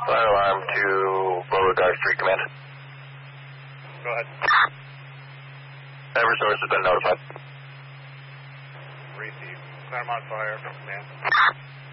Fire alarm to Beauregard Street Command. Go ahead. Eversource has been notified. Receive. Claremont Fire from command.